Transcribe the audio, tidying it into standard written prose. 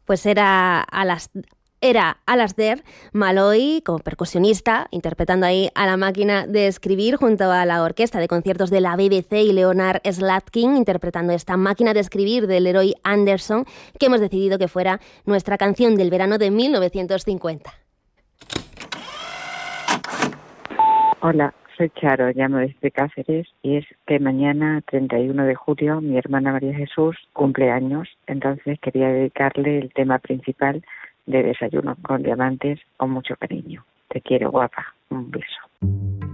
Pues era Alasdair Malloy como percusionista, interpretando ahí a la máquina de escribir junto a la orquesta de conciertos de la BBC y Leonard Slatkin, interpretando esta máquina de escribir de Leroy Anderson, que hemos decidido que fuera nuestra canción del verano de 1950. Hola, soy Charo, llamo desde Cáceres y es que mañana, 31 de julio, mi hermana María Jesús cumple años, entonces quería dedicarle el tema principal de Desayunos con Diamantes con mucho cariño. Te quiero, guapa. Un beso.